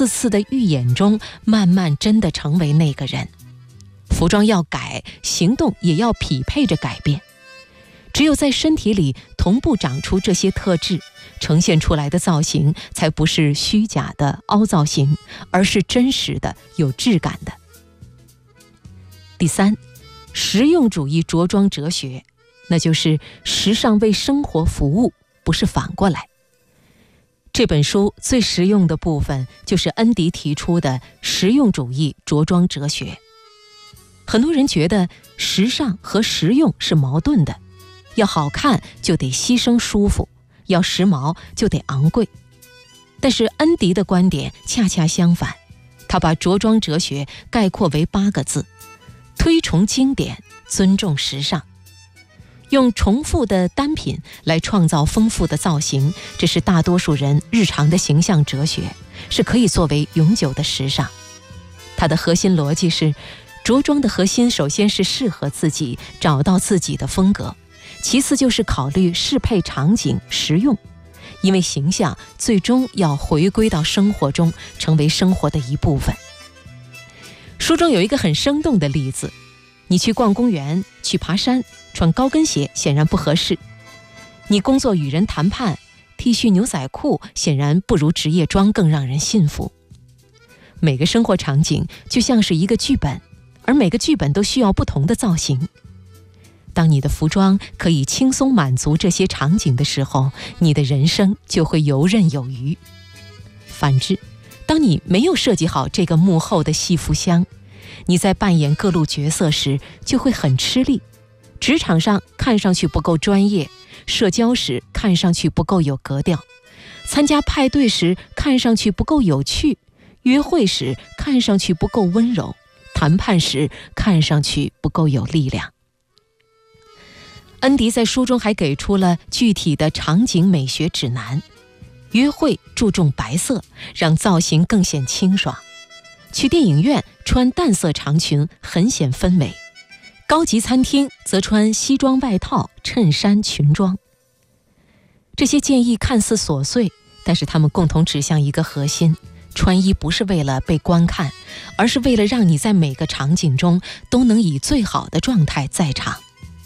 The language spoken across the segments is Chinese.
次次的预演中，慢慢真的成为那个人。服装要改，行动也要匹配着改变。只有在身体里同步长出这些特质，呈现出来的造型才不是虚假的凹造型，而是真实的、有质感的。第三，实用主义着装哲学，那就是时尚为生活服务，不是反过来。这本书最实用的部分就是恩迪提出的实用主义着装哲学。很多人觉得时尚和实用是矛盾的，要好看就得牺牲舒服，要时髦就得昂贵。但是恩迪的观点恰恰相反，他把着装哲学概括为8个字：推崇经典，尊重时尚。用重复的单品来创造丰富的造型，这是大多数人日常的形象哲学，是可以作为永久的时尚。它的核心逻辑是，着装的核心首先是适合自己，找到自己的风格，其次就是考虑适配场景、实用，因为形象最终要回归到生活中，成为生活的一部分。书中有一个很生动的例子，你去逛公园，去爬山，穿高跟鞋显然不合适；你工作与人谈判，T 恤牛仔裤显然不如职业装更让人信服。每个生活场景就像是一个剧本，而每个剧本都需要不同的造型。当你的服装可以轻松满足这些场景的时候，你的人生就会游刃有余。反之，当你没有设计好这个幕后的戏服箱，你在扮演各路角色时就会很吃力。职场上看上去不够专业，社交时看上去不够有格调，参加派对时看上去不够有趣，约会时看上去不够温柔，谈判时看上去不够有力量。恩迪在书中还给出了具体的场景美学指南。约会注重白色，让造型更显清爽；去电影院穿淡色长裙，很显氛围；高级餐厅则穿西装外套、衬衫、裙装。这些建议看似琐碎，但是它们共同指向一个核心：穿衣不是为了被观看，而是为了让你在每个场景中都能以最好的状态在场。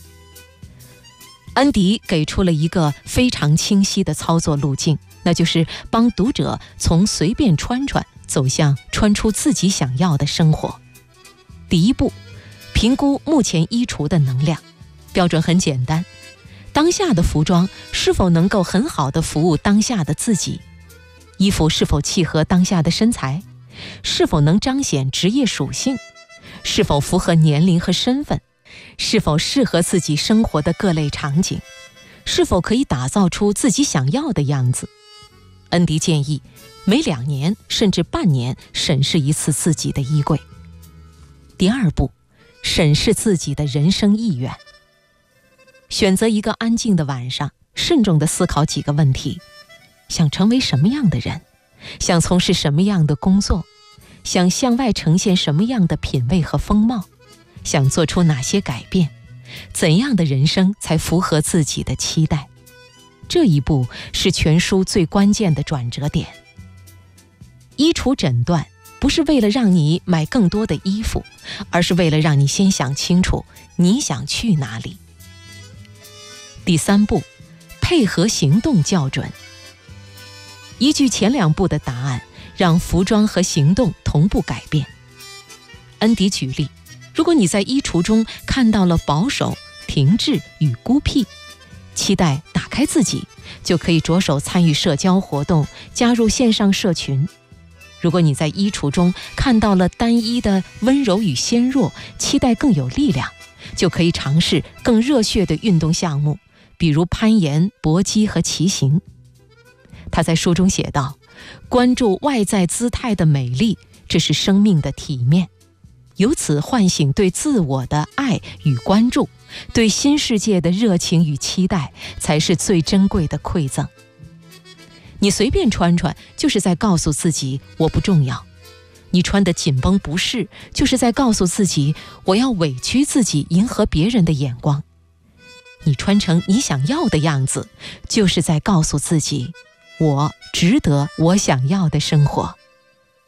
恩迪给出了一个非常清晰的操作路径，那就是帮读者从随便穿穿走向穿出自己想要的生活。第一步，评估目前衣橱的能量。标准很简单，当下的服装是否能够很好地服务当下的自己？衣服是否契合当下的身材？是否能彰显职业属性？是否符合年龄和身份？是否适合自己生活的各类场景？是否可以打造出自己想要的样子？恩迪建议每2年甚至半年审视一次自己的衣柜。第二步，审视自己的人生意愿。选择一个安静的晚上，慎重地思考几个问题：想成为什么样的人？想从事什么样的工作？想向外呈现什么样的品味和风貌？想做出哪些改变？怎样的人生才符合自己的期待？这一步是全书最关键的转折点。衣橱诊断不是为了让你买更多的衣服，而是为了让你先想清楚你想去哪里。第三步，配合行动校准。依据前2步的答案，让服装和行动同步改变。恩迪举例，如果你在衣橱中看到了保守、停滞与孤僻，期待打开自己，就可以着手参与社交活动，加入线上社群。如果你在衣橱中看到了单一的温柔与纤弱，期待更有力量，就可以尝试更热血的运动项目，比如攀岩、搏击和骑行。他在书中写道，关注外在姿态的美丽，这是生命的体面，由此唤醒对自我的爱与关注，对新世界的热情与期待，才是最珍贵的馈赠。你随便穿穿，就是在告诉自己我不重要；你穿得紧绷不适，就是在告诉自己我要委屈自己迎合别人的眼光；你穿成你想要的样子，就是在告诉自己我值得我想要的生活。